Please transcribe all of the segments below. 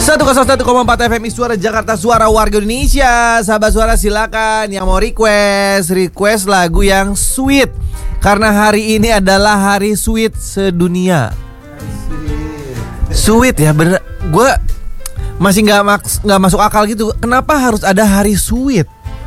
101,4 FM Suara Jakarta, suara warga Indonesia. Sahabat suara silakan yang mau request lagu yang sweet. Karena hari ini adalah hari sweet sedunia. Sweet ya bener. Gue masih nggak masuk akal gitu. Kenapa harus ada hari sweet?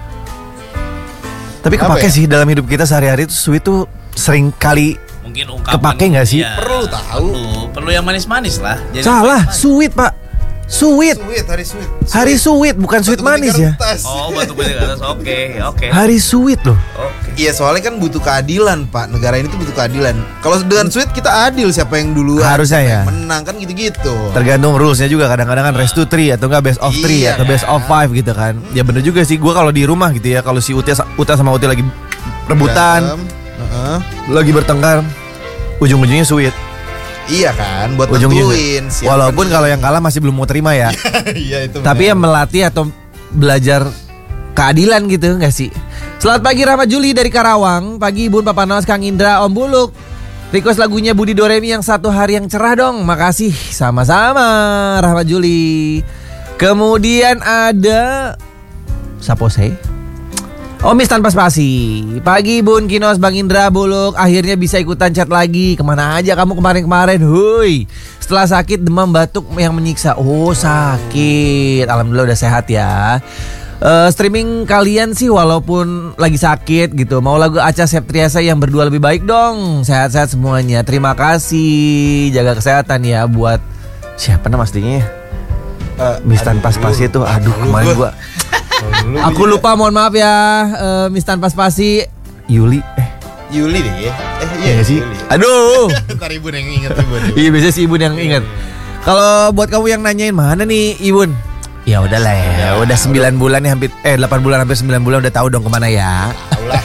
Tapi kepake sih dalam hidup kita sehari-hari tuh sweet tuh sering kali mungkin ungkapan kepake nggak sih? Ya, perlu tahu. Perlu yang manis-manis lah. Jadi salah, sweet pak. Sweet. Hari sweet bukan sweet manis ya. Oh, batu putih atas. Oke. Hari sweet loh. Oke. Iya, soalnya kan butuh keadilan, Pak. Negara ini tuh butuh keadilan. Kalau dengan sweet kita adil, siapa yang duluan, harusnya ya. menang kan gitu-gitu. Tergantung rulesnya juga, kadang-kadang kan rest to 3 atau enggak best of 3 atau best of 5 gitu kan. Ya bener juga sih, gue kalau di rumah gitu ya, kalau si Uta sama Uti lagi rebutan, lagi bertengkar, ujung-ujungnya sweet. Iya kan, buat ujungnya nentuin. Walaupun kalau yang kalah masih belum mau terima ya. Iya itu. Tapi ya melatih atau belajar keadilan gitu nggak sih? Selamat pagi Rahmat Juli dari Karawang. Pagi Bun, Papa Nos, Kang Indra, Om Buluk. Request lagunya Budi Doremi yang Satu Hari Yang Cerah dong. Makasih. Sama-sama Rahmat Juli. Kemudian ada Sapose Omis tanpa spasi. Pagi Bun, Kinos, Bang Indra, Buluk. Akhirnya bisa ikutan chat lagi. Kemana aja kamu kemarin-kemarin? Hui. Setelah sakit demam batuk yang menyiksa. Oh sakit. Alhamdulillah udah sehat ya. Streaming kalian sih walaupun lagi sakit gitu. Mau lagu Acha Septriasa yang berdua lebih baik dong. Sehat-sehat semuanya. Terima kasih. Jaga kesehatan ya buat siapa nama aslinya ya? Miss tanpa spasi itu. Aduh kemarin gua aku lupa, mohon maaf ya. Miss tanpa spasi Yuli deh ya. Iya sih. Yuli. Aduh. Ntar Ibun yang inget Ibun. Iya biasanya si Ibun yang inget. Kalau buat kamu yang nanyain mana nih Ibun, ya udahlah ya. Udah 9 bulan nih, hampir 8 bulan hampir 9 bulan udah tahu dong kemana ya.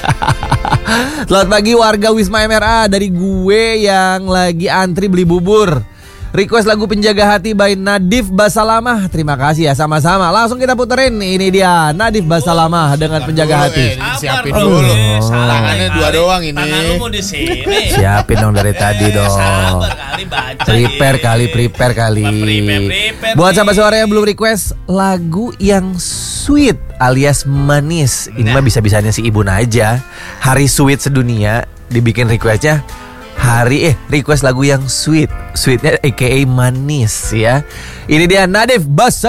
Selamat pagi warga Wisma MRA. Dari gue yang lagi antri beli bubur. Request lagu Penjaga Hati by Nadif Basalamah. Terima kasih ya, sama-sama. Langsung kita puterin. Ini dia Nadif Basalamah dengan Penjaga Hati. Siapin dulu. Tangannya dua doang ini. Tangan lu mau di sini. Siapin dong dari tadi dong. Sabar kali baca. Prepare kali. Prepare Buat sahabat suara yang belum request lagu yang sweet alias manis, ini mah bisa-bisanya si Ibun aja. Hari sweet sedunia dibikin requestnya request lagu yang sweet. Sweetnya aka manis ya. Ini dia Nadif Basalamah.